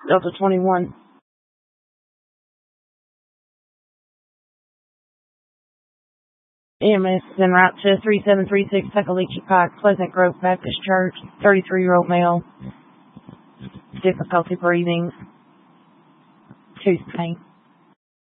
Delta 21. EMS is en route to 3736 Tuckaleechee Pike, Pleasant Grove Baptist Church, 33-year-old male, difficulty breathing, tooth pain.